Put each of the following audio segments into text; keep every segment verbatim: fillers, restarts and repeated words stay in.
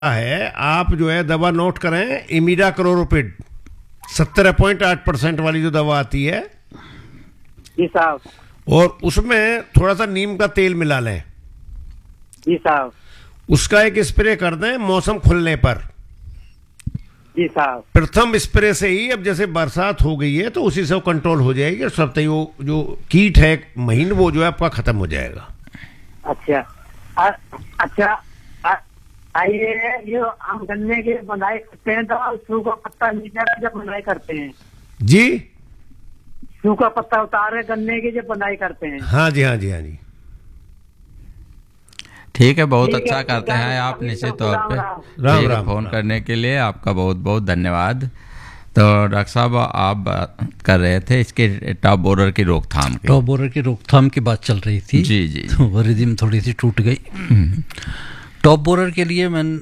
है, आप जो है दवा नोट करें, इमिडाक्लोप्रिड सत्तर पॉइंट आठ परसेंट वाली जो दवा आती है जी साहब, और उसमें थोड़ा सा नीम का तेल मिला लें जी साहब, उसका एक स्प्रे कर दें मौसम खुलने पर। जी साहब, प्रथम स्प्रे से ही, अब जैसे बरसात हो गई है तो उसी से वो कंट्रोल हो जाएगी, सब तक वो जो कीट है महीन वो जो है आपका खत्म हो जाएगा। अच्छा आ, अच्छा आ, आइए, ये हम गन्ने की बनाई करते हैं तो सूखा पत्ता नीचे जब बनाई करते हैं जी, सूखा पत्ता उतारे गन्ने की जब बनाई करते हैं। हाँ जी, हाँ जी, हाँ जी, ठीक है, बहुत ठीक अच्छा है, करते हैं आप अभी निश्चित तो तौर राम पे। राम। राम ठीक है, राम, फोन राम। करने के लिए आपका बहुत बहुत धन्यवाद। तो डॉक्टर साहब, आप बात कर रहे थे इसके टॉप बोरर की रोकथाम की। टॉप बोरर की रोकथाम की बात चल रही थी। जी जी, तो वो रिदिम थोड़ी सी टूट गई। टॉप बोरर के लिए मैंने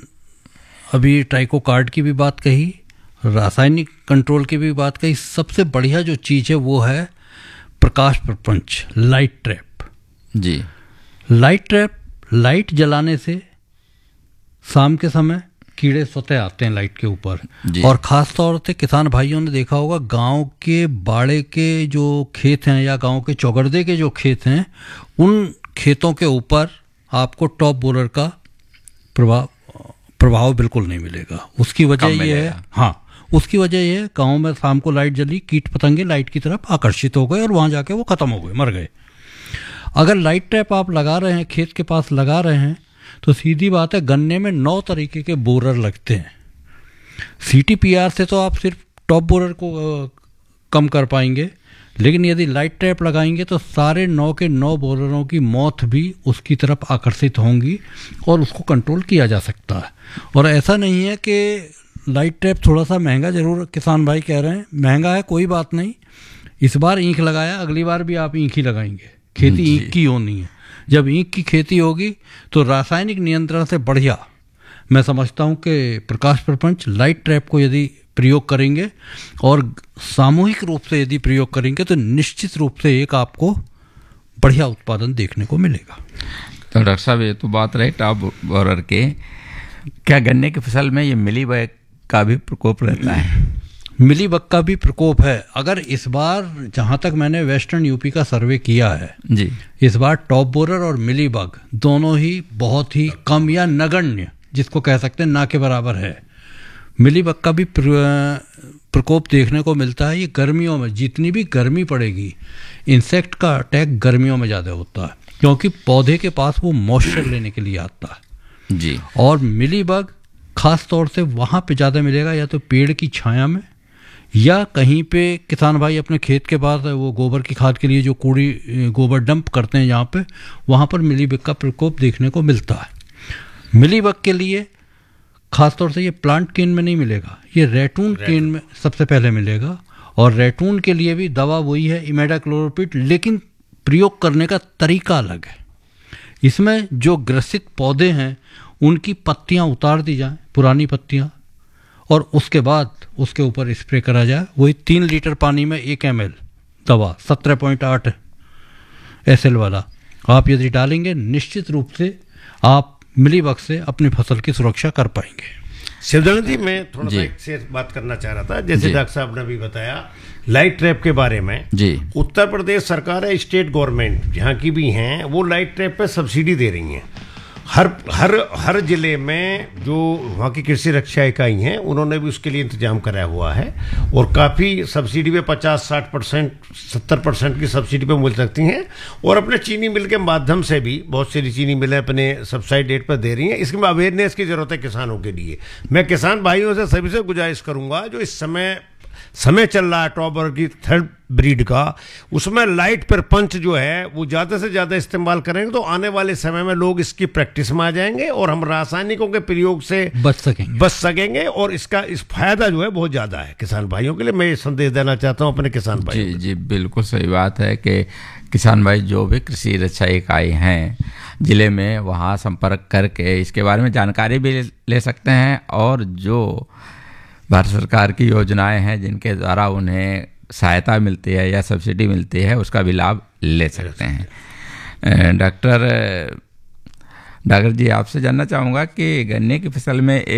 अभी ट्राइकोकार्ड की भी बात कही, रासायनिक कंट्रोल की भी बात कही। सबसे बढ़िया जो चीज़ है वो है प्रकाश प्रपंच, लाइट ट्रैप। जी, लाइट ट्रैप, लाइट जलाने से शाम के समय कीड़े स्वतः आते हैं लाइट के ऊपर। और ख़ास तौर से किसान भाइयों ने देखा होगा, गांव के बाड़े के जो खेत हैं या गांव के चौगर्दे के जो खेत हैं, उन खेतों के ऊपर आपको टॉप बोरर का प्रभाव प्रभाव बिल्कुल नहीं मिलेगा। उसकी वजह ये है, हाँ, उसकी वजह ये है, गाँव में शाम को लाइट जली, कीट पतंगे लाइट की तरफ आकर्षित हो गए और वहाँ जाके वो ख़त्म हो गए, मर गए। अगर लाइट ट्रैप आप लगा रहे हैं, खेत के पास लगा रहे हैं, तो सीधी बात है, गन्ने में नौ तरीके के बोरर लगते हैं। सीटीपीआर से तो आप सिर्फ टॉप बोरर को कम कर पाएंगे, लेकिन यदि लाइट ट्रैप लगाएंगे तो सारे नौ के नौ बोररों की मौत भी उसकी तरफ आकर्षित होंगी और उसको कंट्रोल किया जा सकता है। और ऐसा नहीं है कि लाइट ट्रैप थोड़ा सा महंगा, जरूर किसान भाई कह रहे हैं महंगा है, कोई बात नहीं, इस बार ईंख लगाया, अगली बार भी आप ईंख ही लगाएंगे। खेती ईंख की होनी है। जब ईंख की खेती होगी तो रासायनिक नियंत्रण से बढ़िया मैं समझता हूं कि प्रकाश प्रपंच, लाइट ट्रैप को यदि प्रयोग करेंगे और सामूहिक रूप से यदि प्रयोग करेंगे तो निश्चित रूप से एक आपको बढ़िया उत्पादन देखने को मिलेगा। तो डॉक्टर साहब, ये तो बात रही टॉप बोरर के, क्या गन्ने की फसल में ये मिलीबग का भी प्रकोप रहता है? मिलीबग का भी प्रकोप है। अगर इस बार, जहां तक मैंने वेस्टर्न यूपी का सर्वे किया है जी, इस बार टॉप बोरर और मिलीबग दोनों ही बहुत ही कम या नगण्य, जिसको कह सकते हैं ना के बराबर है। मिलीबग का भी प्रकोप देखने को मिलता है। ये गर्मियों में, जितनी भी गर्मी पड़ेगी, इंसेक्ट का अटैक गर्मियों में ज़्यादा होता है, क्योंकि पौधे के पास वो मॉइस्चर लेने के लिए आता है जी। और मिलीबग खास तौर से वहाँ पे ज़्यादा मिलेगा, या तो पेड़ की छाया में, या कहीं पे किसान भाई अपने खेत के पास वो गोबर की खाद के लिए जो कूड़ी गोबर डंप करते हैं जहाँ पे, वहाँ पर मिलीबग का प्रकोप देखने को मिलता है। मिलीबग के लिए खासतौर से ये प्लांट केन में नहीं मिलेगा, ये रैटून केन में सबसे पहले मिलेगा। और रैटून के लिए भी दवा वही है, इमिडाक्लोप्रिड, लेकिन प्रयोग करने का तरीका अलग है। इसमें जो ग्रसित पौधे हैं उनकी पत्तियाँ उतार दी जाएं, पुरानी पत्तियाँ, और उसके बाद उसके ऊपर स्प्रे करा जाए। वही तीन लीटर पानी में एक एम एल दवा सत्रह पॉइंट आठ एस एल वाला आप यदि डालेंगे, निश्चित रूप से आप मिलीबग से अपनी फसल की सुरक्षा कर पाएंगे। शिवदान जी, मैं थोड़ा सा एक से बात करना चाह रहा था। जैसे डॉक्टर साहब ने भी बताया लाइट ट्रैप के बारे में जी, उत्तर प्रदेश सरकार है, स्टेट गवर्नमेंट जहाँ की भी हैं, वो लाइट ट्रैप पे सब्सिडी दे रही हैं। हर हर हर जिले में जो वहाँ की कृषि रक्षा इकाई हैं उन्होंने भी उसके लिए इंतजाम कराया हुआ है, और काफ़ी सब्सिडी पे पचास साठ परसेंट सत्तर परसेंट की सब्सिडी पे मिल सकती हैं। और अपने चीनी मिल के माध्यम से भी बहुत सारी चीनी मिलें अपने सब्सिडी रेट पर दे रही हैं। इसमें अवेयरनेस की ज़रूरत है किसानों के लिए। मैं किसान भाइयों से सभी से गुजारिश करूँगा, जो इस समय समय चल रहा है टॉप बोरर की थर्ड ब्रीड का, उसमें लाइट प्रपंच जो है वो ज़्यादा से ज़्यादा इस्तेमाल करेंगे तो आने वाले समय में लोग इसकी प्रैक्टिस में आ जाएंगे और हम रासायनिकों के प्रयोग से बच सकेंगे बच सकेंगे और इसका इस फायदा जो है बहुत ज़्यादा है किसान भाइयों के लिए। मैं ये संदेश देना चाहता हूँ अपने किसान भाइयों जी जी, बिल्कुल सही बात है कि किसान भाई जो भी कृषि रक्षा इकाई हैं जिले में, वहाँ संपर्क करके इसके बारे में जानकारी भी ले सकते हैं, और जो भारत सरकार की योजनाएं हैं जिनके द्वारा उन्हें सहायता मिलती है या सब्सिडी मिलती है, उसका भी लाभ ले सकते हैं। डॉक्टर डॉक्टर जी आपसे जानना चाहूँगा कि गन्ने की फसल में